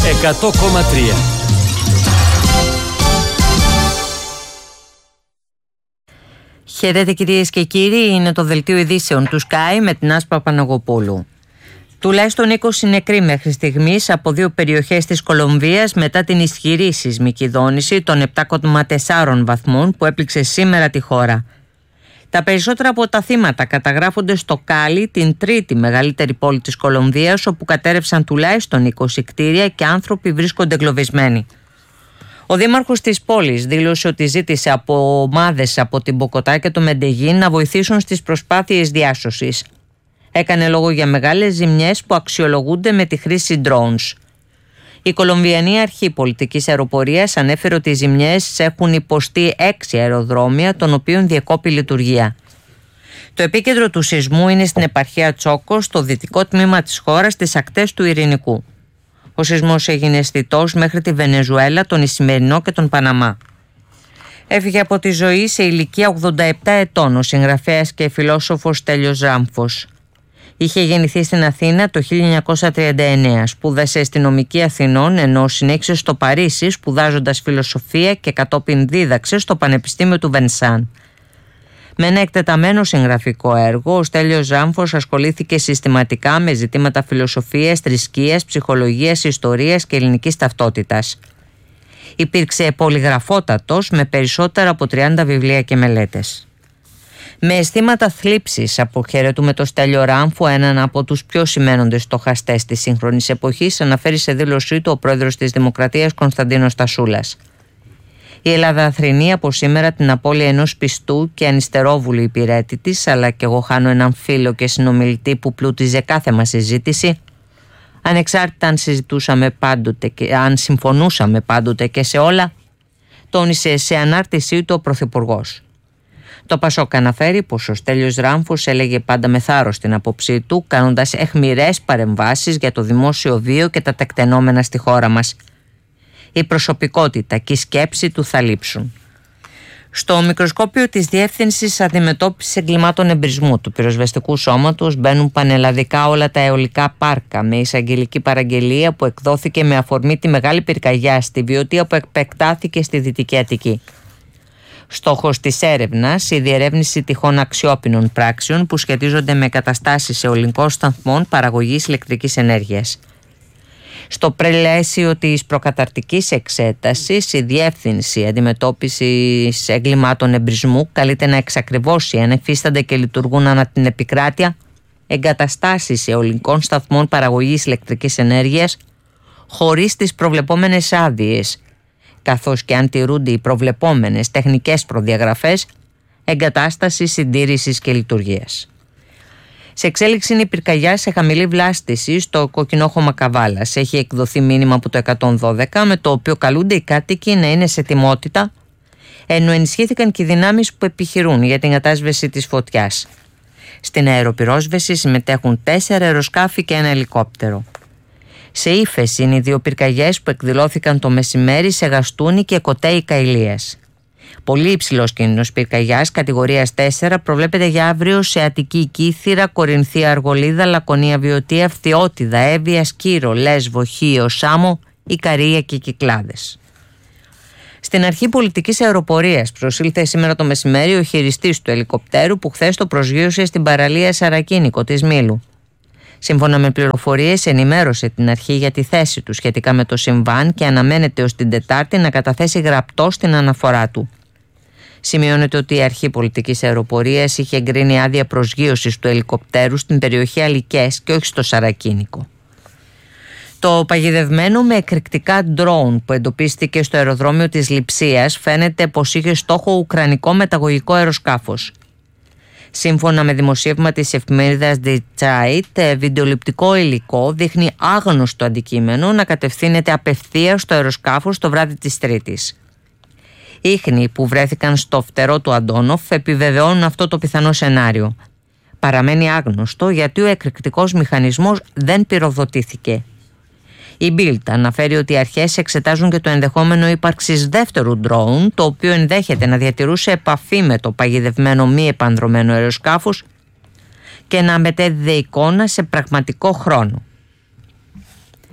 100,3. Χαίρετε κυρίες και κύριοι, είναι το δελτίο ειδήσεων του Sky με την Άσπα Παναγοπούλου. Τουλάχιστον 20 νεκροί μέχρι στιγμής από δύο περιοχές της Κολομβίας μετά την ισχυρή σεισμική δόνηση των 7,4 βαθμών που έπληξε σήμερα τη χώρα. Τα περισσότερα από τα θύματα καταγράφονται στο Κάλι, την τρίτη μεγαλύτερη πόλη της Κολομβίας, όπου κατέρευσαν τουλάχιστον 20 κτίρια και άνθρωποι βρίσκονται εγκλωβισμένοι. Ο δήμαρχος της πόλης δήλωσε ότι ζήτησε από ομάδες από την Μποκοτά και το Μεντεγίν να βοηθήσουν στις προσπάθειες διάσωσης. Έκανε λόγο για μεγάλες ζημιές που αξιολογούνται με τη χρήση drones. Η Κολομβιανή Αρχή Πολιτικής Αεροπορίας ανέφερε ότι οι ζημιές έχουν υποστεί 6 αεροδρόμια, των οποίων διεκόπη λειτουργία. Το επίκεντρο του σεισμού είναι στην επαρχία Τσόκο, στο δυτικό τμήμα της χώρας, στις ακτές του Ειρηνικού. Ο σεισμός έγινε αισθητός μέχρι τη Βενεζουέλα, τον Ισημερινό και τον Παναμά. Έφυγε από τη ζωή σε ηλικία 87 ετών ο συγγραφέας και φιλόσοφος Στέλιος Ράμφος. Είχε γεννηθεί στην Αθήνα το 1939, σπούδασε στη Νομική Αθηνών, ενώ συνέχισε στο Παρίσι σπουδάζοντας φιλοσοφία και κατόπιν δίδαξε στο Πανεπιστήμιο του Βενσάν. Με ένα εκτεταμένο συγγραφικό έργο, ο Στέλιος Ράμφος ασχολήθηκε συστηματικά με ζητήματα φιλοσοφίας, θρησκείας, ψυχολογίας, ιστορίας και ελληνικής ταυτότητας. Υπήρξε πολυγραφότατος με περισσότερα από 30 βιβλία και μελέτες. Με αισθήματα θλίψης αποχαιρετούμε το Στέλιο Ράμφο, έναν από τους πιο σημαίνοντες στοχαστές της σύγχρονης εποχής, αναφέρει σε δήλωσή του ο πρόεδρος της Δημοκρατίας Κωνσταντίνος Τασούλας. Η Ελλάδα θρηνεί από σήμερα την απώλεια ενός πιστού και ανυστερόβουλου υπηρέτη της, αλλά και εγώ χάνω έναν φίλο και συνομιλητή που πλούτιζε κάθε μας συζήτηση, ανεξάρτητα αν συμφωνούσαμε πάντοτε και σε όλα, τόνισε σε ανάρτησή του ο Πρωθυπουργός. Το Πασόκ αναφέρει πως ο Στέλιος Ράμφος έλεγε πάντα με θάρρος την άποψή του, κάνοντας αιχμηρές παρεμβάσεις για το δημόσιο βίο και τα τεκτενόμενα στη χώρα μας. Η προσωπικότητα και η σκέψη του θα λείψουν. Στο μικροσκόπιο της Διεύθυνσης Αντιμετώπισης Εγκλημάτων Εμπρισμού του Πυροσβεστικού Σώματος μπαίνουν πανελλαδικά όλα τα αιωλικά πάρκα, με εισαγγελική παραγγελία που εκδόθηκε με αφορμή τη μεγάλη πυρκαγιά στη Βιωτία που επεκτάθηκε στη Δυτική Αττική. Στόχος της έρευνας η διερεύνηση τυχόν αξιόπινων πράξεων που σχετίζονται με καταστάσεις αιωλικών σταθμών παραγωγής ηλεκτρικής ενέργειας. Στο πλαίσιο της προκαταρτικής εξέτασης, η Διεύθυνση Αντιμετώπισης Εγκλημάτων Εμπρισμού καλείται να εξακριβώσει αν εφίστανται και λειτουργούν ανά την επικράτεια εγκαταστάσεις αιωλικών σταθμών παραγωγής ηλεκτρικής ενέργειας χωρίς τις προβλεπόμενες άδειες, καθώς και αν τηρούνται οι προβλεπόμενες τεχνικές προδιαγραφές εγκατάστασης, συντήρησης και λειτουργίας. Σε εξέλιξη είναι η πυρκαγιά σε χαμηλή βλάστηση στο κοκκινόχωμα Καβάλας. Έχει εκδοθεί μήνυμα από το 112 με το οποίο καλούνται οι κάτοικοι να είναι σε ετοιμότητα, ενώ ενισχύθηκαν και οι δυνάμεις που επιχειρούν για την κατάσβεση της φωτιάς. Στην αεροπυρόσβεση συμμετέχουν 4 αεροσκάφη και 1 ελικόπτερο. Σε ύφεση είναι οι 2 πυρκαγιές που εκδηλώθηκαν το μεσημέρι σε Γαστούνη και Κοτέι Καηλίας. Πολύ υψηλός κίνδυνος πυρκαγιάς κατηγορίας 4 προβλέπεται για αύριο σε Αττική Κύθυρα, Κορινθία Αργολίδα, Λακωνία Βιωτία, Φθιώτιδα, Εύβοια, Σκύρο, Λέσβο, Χίο, Σάμο, Ικαρία και Κυκλάδες. Στην Αρχή Πολιτικής Αεροπορίας προσήλθε σήμερα το μεσημέρι ο χειριστής του ελικοπτέρου που χθες το προσγείωσε στην παραλία Σαρακίνικο της Μήλου. Σύμφωνα με πληροφορίες, ενημέρωσε την αρχή για τη θέση του σχετικά με το συμβάν και αναμένεται ως την Τετάρτη να καταθέσει γραπτό στην αναφορά του. Σημειώνεται ότι η Αρχή Πολιτικής Αεροπορίας είχε εγκρίνει άδεια προσγείωσης του ελικοπτέρου στην περιοχή Αλικές και όχι στο Σαρακίνικο. Το παγιδευμένο με εκρηκτικά ντρόουν που εντοπίστηκε στο αεροδρόμιο της Λειψίας φαίνεται πως είχε στόχο ουκρανικό μεταγωγικό αεροσκάφος. Σύμφωνα με δημοσίευμα της εφημερίδας Die Zeit, βιντεοληπτικό υλικό δείχνει άγνωστο αντικείμενο να κατευθύνεται απευθείας στο αεροσκάφος το βράδυ της Τρίτης. Ίχνη που βρέθηκαν στο φτερό του Αντόνοφ επιβεβαιώνουν αυτό το πιθανό σενάριο. Παραμένει άγνωστο γιατί ο εκρηκτικός μηχανισμός δεν πυροδοτήθηκε. Η Bild αναφέρει ότι οι αρχές εξετάζουν και το ενδεχόμενο ύπαρξης δεύτερου drone, το οποίο ενδέχεται να διατηρούσε επαφή με το παγιδευμένο μη επανδρωμένο αεροσκάφος και να μετέδιδε εικόνα σε πραγματικό χρόνο.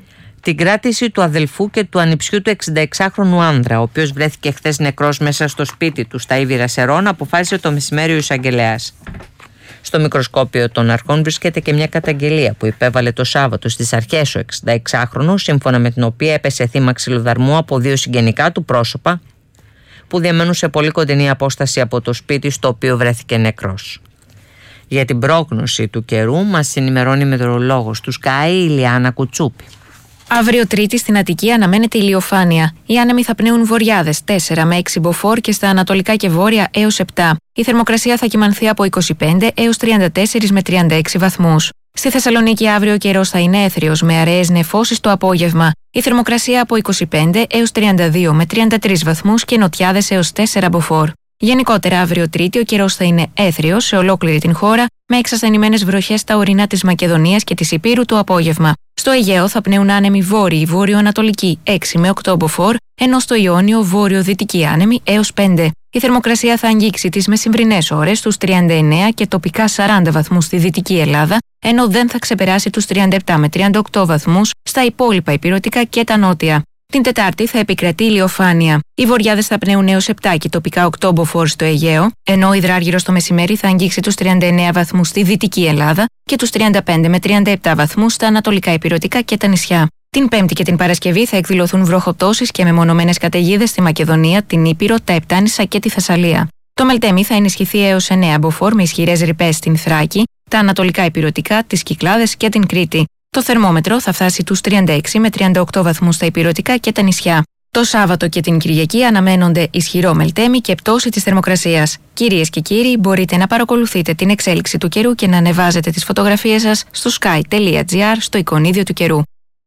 την κράτηση του αδελφού και του ανιψιού του 66χρονου άνδρα, ο οποίος βρέθηκε χθες νεκρός μέσα στο σπίτι του στα Ήβυρα Σερών, αποφάσισε το μεσημέρι ο εισαγγελέας. Στο μικροσκόπιο των αρχών βρίσκεται και μια καταγγελία που υπέβαλε το Σάββατο στις αρχές ο 66χρονος, σύμφωνα με την οποία έπεσε θύμα ξυλοδαρμού από 2 συγγενικά του πρόσωπα που διαμένουν σε πολύ κοντινή απόσταση από το σπίτι στο οποίο βρέθηκε νεκρός. Για την πρόγνωση του καιρού μας ενημερώνει η μετεωρολόγος του Sky, η Ηλιάνα Κουτσούπη. Αύριο Τρίτη στην Αττική αναμένεται ηλιοφάνεια. Οι άνεμοι θα πνέουν βορειάδες 4 με 6 μποφόρ και στα ανατολικά και βόρεια έως 7. Η θερμοκρασία θα κυμανθεί από 25 έως 34 με 36 βαθμούς. Στη Θεσσαλονίκη αύριο ο καιρός θα είναι έθριος με αραιές νεφώσεις το απόγευμα. Η θερμοκρασία από 25 έως 32 με 33 βαθμούς και νοτιάδες έως 4 μποφόρ. Γενικότερα, αύριο Τρίτη ο καιρός θα είναι έθριος σε ολόκληρη την χώρα, με εξασθενημένες βροχές στα ορεινά της Μακεδονίας και της Ηπείρου το απόγευμα. Στο Αιγαίο θα πνέουν άνεμοι βόρειοι βόρειο-ανατολικοί 6 με 8 μποφόρ, ενώ στο Ιόνιο βόρειο-δυτικοί άνεμοι έως 5. Η θερμοκρασία θα αγγίξει τις μεσημβρινές ώρες στους 39 και τοπικά 40 βαθμούς στη Δυτική Ελλάδα, ενώ δεν θα ξεπεράσει τους 37 με 38 βαθμούς στα υπόλοιπα ηπειρωτικά και τα νότια. Την Τετάρτη θα επικρατεί ηλιοφάνεια. Οι βορειάδες θα πνέουν έως 7 και τοπικά 8 μποφόρ στο Αιγαίο, ενώ ο υδράργυρος το μεσημέρι θα αγγίξει τους 39 βαθμούς στη Δυτική Ελλάδα και τους 35 με 37 βαθμούς στα ανατολικά ηπειρωτικά και τα νησιά. Την Πέμπτη και την Παρασκευή θα εκδηλωθούν βροχοπτώσεις και μεμονωμένες καταιγίδες στη Μακεδονία, την Ήπειρο, τα Επτάνησα και τη Θεσσαλία. Το Μελτέμι θα ενισχυθεί έως 9 μποφόρ με ισχυρές ρηπές στην Θράκη, τα ανατολικά ηπειρωτικά, τις Κυκλάδες και την Κρήτη. Το θερμόμετρο θα φτάσει τους 36 με 38 βαθμούς στα ηπειρωτικά και τα νησιά. Το Σάββατο και την Κυριακή αναμένονται ισχυρό Μελτέμι και πτώση της θερμοκρασίας. Κυρίες και κύριοι, μπορείτε να παρακολουθείτε την εξέλιξη του καιρού και να ανεβάζετε τις φωτογραφίες σας στο sky.gr στο εικονίδιο του καιρού.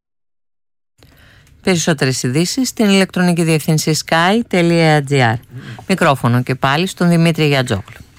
Περισσότερες ειδήσεις στην ηλεκτρονική διευθύνση sky.gr. Μικρόφωνο και πάλι στον Δημήτρη Γιατζόγλου.